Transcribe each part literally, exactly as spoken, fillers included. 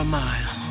are my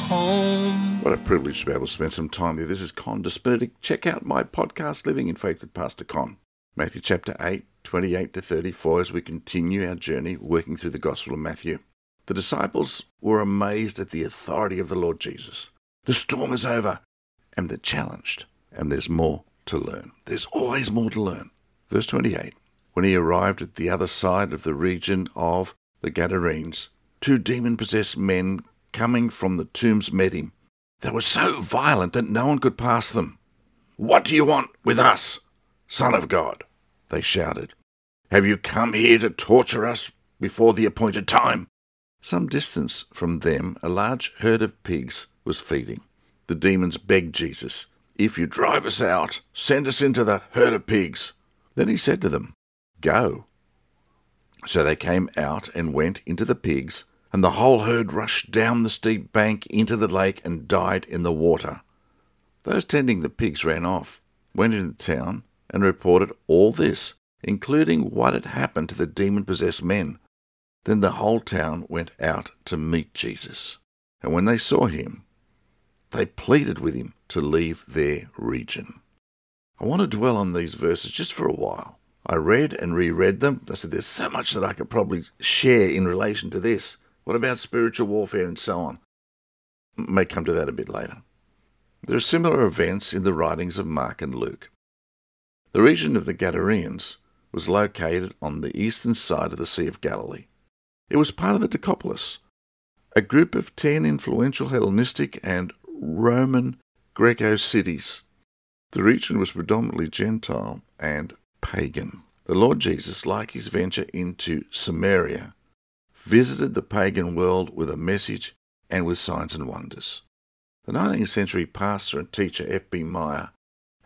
home. What a privilege to be able to spend some time there. This is Con Benedict. Check out my podcast, Living in Faith with Pastor Con. Matthew chapter eight, twenty-eight to thirty-four, as we continue our journey working through the Gospel of Matthew. The disciples were amazed at the authority of the Lord Jesus. The storm is over, and they're challenged, and there's more to learn. There's always more to learn. Verse twenty-eight, when he arrived at the other side of the region of the Gadarenes, two demon-possessed men coming from the tombs met him. They were so violent that no one could pass them. "What do you want with us, Son of God?" they shouted. "Have you come here to torture us before the appointed time?" Some distance from them, a large herd of pigs was feeding. The demons begged Jesus, "If you drive us out, send us into the herd of pigs." Then he said to them, "Go." So they came out and went into the pigs, and the whole herd rushed down the steep bank into the lake and died in the water. Those tending the pigs ran off, went into town, and reported all this, including what had happened to the demon-possessed men. Then the whole town went out to meet Jesus, and when they saw him, they pleaded with him to leave their region. I want to dwell on these verses just for a while. I read and reread them. I said, there's so much that I could probably share in relation to this. What about spiritual warfare and so on? May come to that a bit later. There are similar events in the writings of Mark and Luke. The region of the Gadarenes was located on the eastern side of the Sea of Galilee. It was part of the Decapolis, a group of ten influential Hellenistic and Roman Greco cities. The region was predominantly Gentile and pagan. The Lord Jesus, like his venture into Samaria, visited the pagan world with a message and with signs and wonders. The nineteenth century pastor and teacher F B Meyer